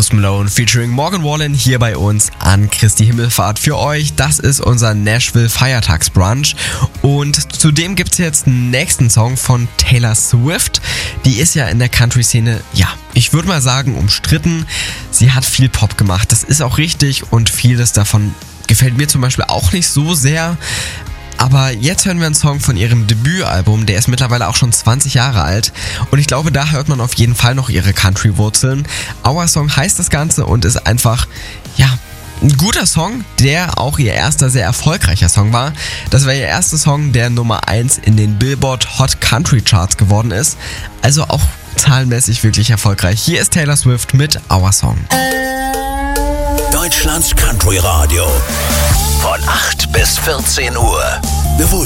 Post Malone featuring Morgan Wallen hier bei uns an Christi Himmelfahrt für euch. Das ist unser Nashville Feiertagsbrunch und zudem gibt's jetzt einen nächsten Song von Taylor Swift. Die ist ja in der Country-Szene, ich würde mal sagen, umstritten. Sie hat viel Pop gemacht, das ist auch richtig und vieles davon gefällt mir zum Beispiel auch nicht so sehr. Aber jetzt hören wir einen Song von ihrem Debütalbum, der ist mittlerweile auch schon 20 Jahre alt und ich glaube, da hört man auf jeden Fall noch ihre Country-Wurzeln. Our Song heißt das Ganze und ist einfach, ein guter Song, der auch ihr erster sehr erfolgreicher Song war. Das war ihr erster Song, der Nummer 1 in den Billboard Hot Country Charts geworden ist, also auch zahlenmäßig wirklich erfolgreich. Hier ist Taylor Swift mit Our Song. Deutschlands Country Radio von 8 bis 14 Uhr.